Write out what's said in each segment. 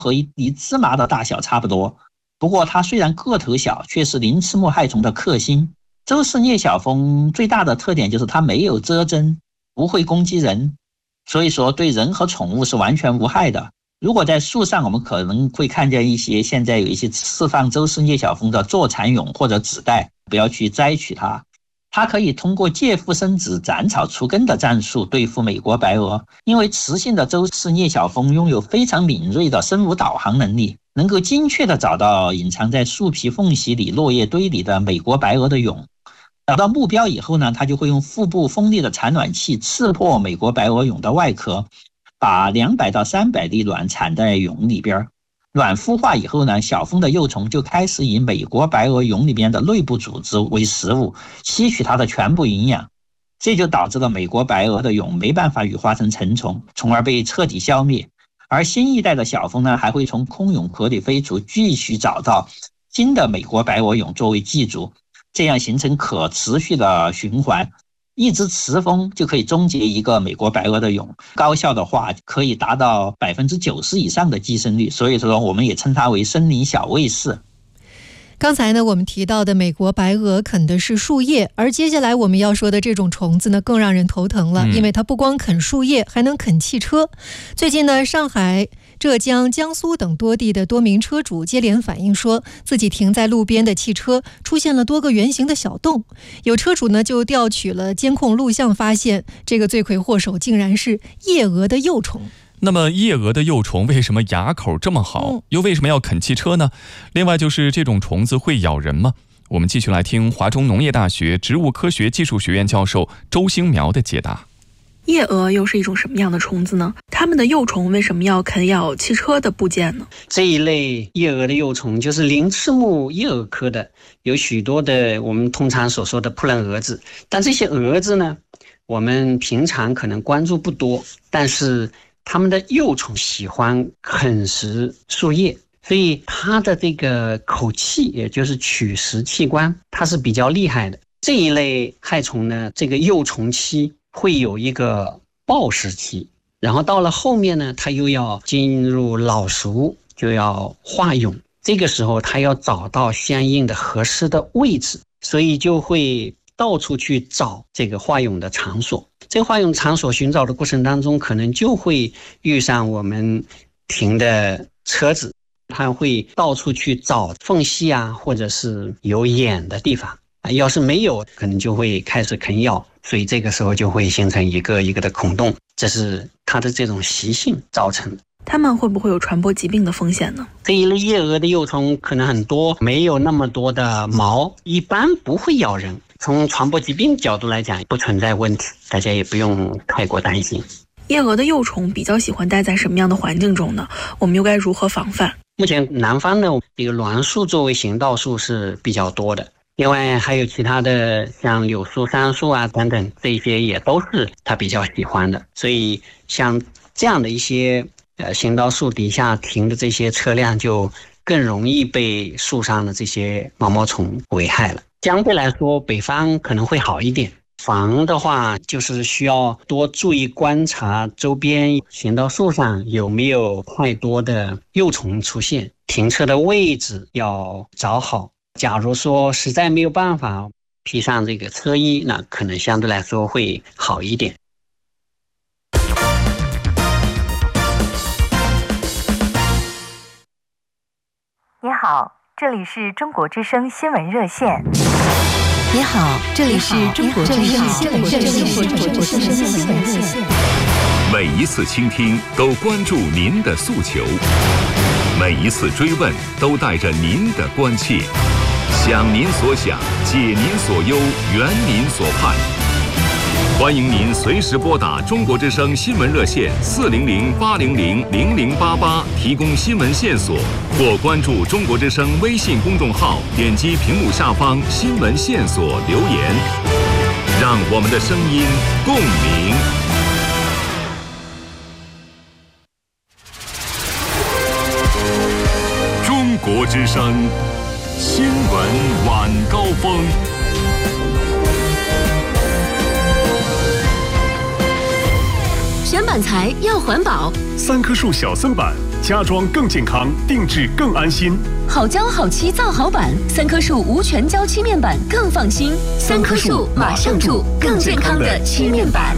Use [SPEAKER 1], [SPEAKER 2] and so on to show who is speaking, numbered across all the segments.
[SPEAKER 1] 和一粒芝麻的大小差不多。不过它虽然个头小，却是鳞翅目害虫的克星。周氏镊小蜂最大的特点就是它没有蛰针，不会攻击人，所以说对人和宠物是完全无害的。如果在树上，我们可能会看见现在有一些释放周氏镊小蜂的坐蚕蛹或者子代，不要去摘取它。它可以通过借腹生子、斩草除根的战术对付美国白蛾，因为雌性的周氏镊小蜂拥有非常敏锐的生物导航能力，能够精确地找到隐藏在树皮缝隙里、落叶堆里的美国白蛾的蛹。找到目标以后呢，它就会用腹部锋利的产卵器刺破美国白蛾蛹的外壳，把200到300粒卵产在蛹里边。卵孵化以后呢，小蜂的幼虫就开始以美国白蛾蛹里边的内部组织为食物，吸取它的全部营养。这就导致了美国白蛾的蛹没办法羽化成成虫，从而被彻底消灭。而新一代的小蜂呢，还会从空蛹壳里飞出，继续找到新的美国白蛾蛹作为寄主，这样形成可持续的循环。一只雌蜂就可以终结一个美国白蛾的蛹，高效的话可以达到90%以上的寄生率，所以说我们也称它为森林小卫士。
[SPEAKER 2] 刚才呢，我们提到的美国白蛾啃的是树叶，而接下来我们要说的这种虫子呢，更让人头疼了，因为它不光啃树叶，还能啃汽车。最近呢，上海、浙江、江苏等多地的多名车主接连反映说，自己停在路边的汽车出现了多个圆形的小洞。有车主呢就调取了监控录像，发现这个罪魁祸首竟然是夜蛾的幼虫。
[SPEAKER 3] 那么夜蛾的幼虫为什么牙口这么好，又为什么要啃汽车呢？另外就是这种虫子会咬人吗？我们继续来听华中农业大学植物科学技术学院教授周兴苗的解答。
[SPEAKER 4] 夜蛾又是一种什么样的虫子呢？它们的幼虫为什么要啃咬汽车的部件呢？
[SPEAKER 5] 这一类夜蛾的幼虫就是鳞翅目夜蛾科的，有许多的我们通常所说的扑棱蛾子。但这些蛾子呢，我们平常可能关注不多，但是它们的幼虫喜欢啃食树叶，所以它的这个口器，也就是取食器官，它是比较厉害的。这一类害虫呢，这个幼虫期会有一个抱食期，然后到了后面呢，它又要进入老熟，就要化蛹。这个时候它要找到相应的合适的位置，所以就会到处去找这个化蛹的场所。这个化蛹场所寻找的过程当中，可能就会遇上我们停的车子，它会到处去找缝隙啊，或者是有眼的地方。要是没有，可能就会开始啃咬，所以这个时候就会形成一个一个的孔洞，这是它的这种习性造成的。
[SPEAKER 4] 它们会不会有传播疾病的风险呢？
[SPEAKER 5] 这一类夜蛾的幼虫可能很多，没有那么多的毛，一般不会咬人。从传播疾病角度来讲，不存在问题，大家也不用太过担心。
[SPEAKER 4] 夜蛾的幼虫比较喜欢待在什么样的环境中呢？我们又该如何防范？
[SPEAKER 5] 目前南方呢，这个栾树作为行道树是比较多的，另外还有其他的像柳树、杉树啊等等，这些也都是它比较喜欢的。所以像这样的一些行道树底下停的这些车辆，就更容易被树上的这些毛毛虫危害了。相对来说，北方可能会好一点。防的话，就是需要多注意观察周边行道树上有没有太多的幼虫出现，停车的位置要找好。假如说实在没有办法，披上这个车衣，那可能相对来说会好一点。
[SPEAKER 6] 你好，这里是中国之声新闻热线。
[SPEAKER 2] 你好，这里是中国之声新闻热线。
[SPEAKER 7] 每一次倾听都关注您的诉求，每一次追问都带着您的关切，想您所想，解您所忧，圆您所盼。欢迎您随时拨打中国之声新闻热线400-800-0088，提供新闻线索，或关注中国之声微信公众号，点击屏幕下方新闻线索留言，让我们的声音共鸣。中国之声新闻晚高峰。
[SPEAKER 8] 选板材要环保，
[SPEAKER 7] 三棵树小森板
[SPEAKER 8] 家装更健康，定制更安心。
[SPEAKER 9] 好胶好漆造好板，3棵树无醛胶漆面板更放心。3棵树马上住更健康的漆面板。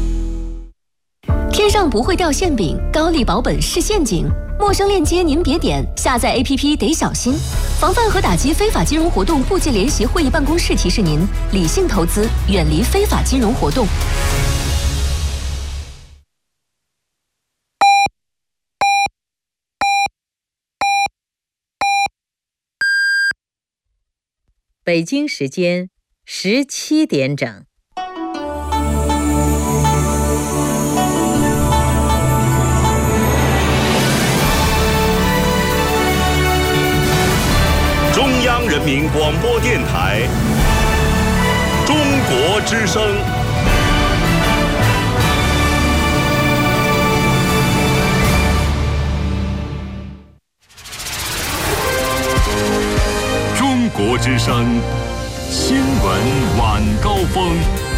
[SPEAKER 9] 天上不会掉馅饼，高丽保本是陷阱。陌生链接您别点，下载 APP 得小心。防范和打击非法金融活动部际联席会议办公室提示您：理性投资，远离非法金融活动。
[SPEAKER 10] 北京时间17点整。
[SPEAKER 7] 中央人民广播电台中国之声。中国之声新闻晚高峰。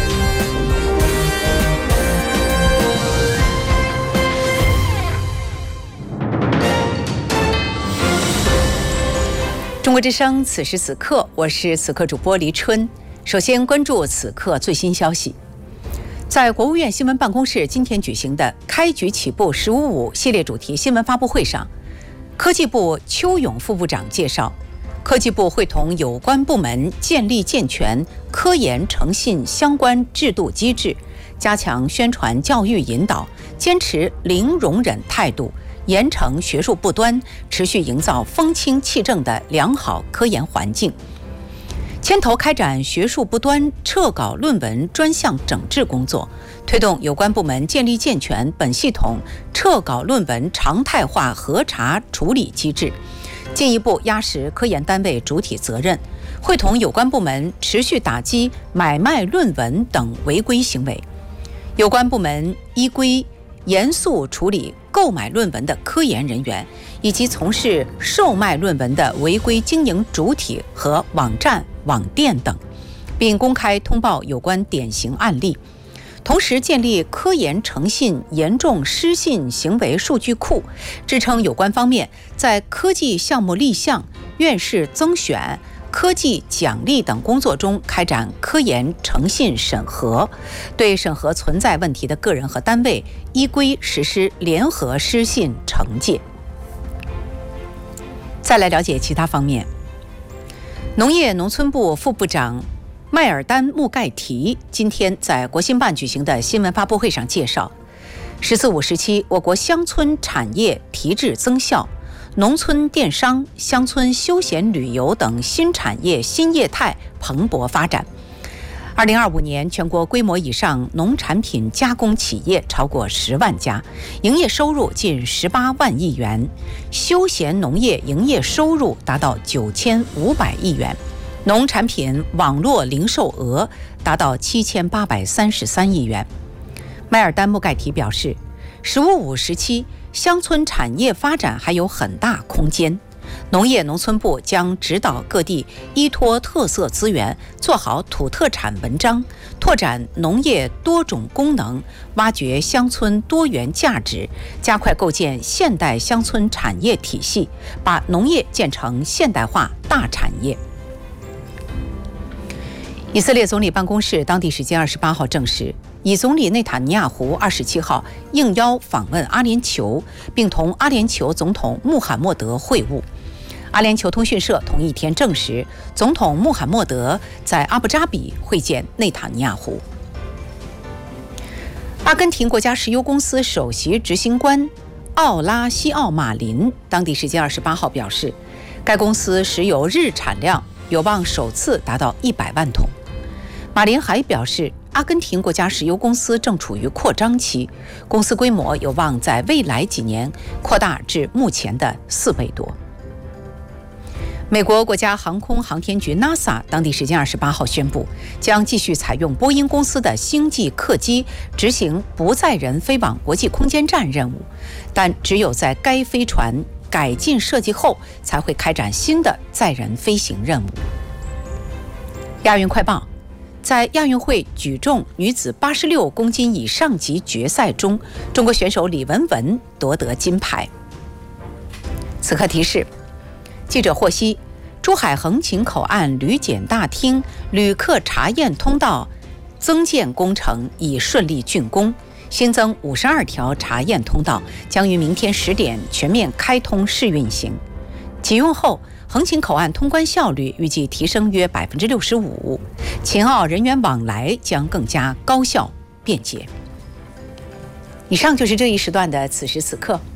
[SPEAKER 10] 中国之声，此时此刻，我是此刻主播黎春。首先关注此刻最新消息。在国务院新闻办公室今天举行的开局起步“15+5”系列主题新闻发布会上，科技部邱勇副部长介绍，科技部会同有关部门建立健全科研诚信相关制度机制，加强宣传教育引导，坚持零容忍态度，严惩学术不端，持续营造风清气正的良好科研环境，牵头开展学术不端撤稿论文专项整治工作，推动有关部门建立健全本系统撤稿论文常态化核查处理机制，进一步压实科研单位主体责任，会同有关部门持续打击买卖论文等违规行为。有关部门依规严肃处理购买论文的科研人员，以及从事售卖论文的违规经营主体和网站、网店等，并公开通报有关典型案例。同时建立科研诚信严重失信行为数据库，支撑有关方面在科技项目立项、院士增选、科技奖励等工作中开展科研诚信审核，对审核存在问题的个人和单位依规实施联合失信惩戒。再来了解其他方面。农业农村部副部长迈尔丹·穆盖提今天在国新办举行的新闻发布会上介绍，“14+5”时期，我国乡村产业提质增效，农村电商、乡村休闲旅游等新产业新业态蓬勃发展。2025年，全国规模以上农产品加工企业超过10万家，营业收入近18万亿元，休闲农业营业收入达到9500亿元，农产品网络零售额达到7833亿元。迈尔丹·穆盖提表示，“15+5”时期，乡村产业发展还有很大空间。农业农村部将指导各地依托特色资源，做好土特产文章，拓展农业多种功能，挖掘乡村多元价值，加快构建现代乡村产业体系，把农业建成现代化大产业。以色列总理办公室当地时间28号证实，以总理内塔尼亚胡27号应邀访问阿联酋，并同阿联酋总统穆罕默德会晤。阿联酋通讯社同一天证实，总统穆罕默德在阿布扎比会见内塔尼亚胡。阿根廷国家石油公司首席执行官奥拉西奥·马林当地时间28号表示，该公司石油日产量有望首次达到100万桶。马林还表示，阿根廷国家石油公司正处于扩张期，公司规模有望在未来几年扩大至目前的4倍多。美国国家航空航天局 NASA 当地时间28号宣布，将继续采用波音公司的星际客机执行不载人飞往国际空间站任务，但只有在该飞船改进设计后，才会开展新的载人飞行任务。亚运快报。在亚运会举重女子86公斤以上级决赛中，中国选手李雯雯夺得金牌。 此刻提示：记者获悉，珠海横琴口岸旅检大厅旅客查验通道增建工程已顺利竣工，新增52条查验通道，将于明天10点全面开通试运行。启用后，横琴口岸通关效率预计提升约65%，秦澳人员往来将更加高效便捷。以上就是这一时段的此时此刻。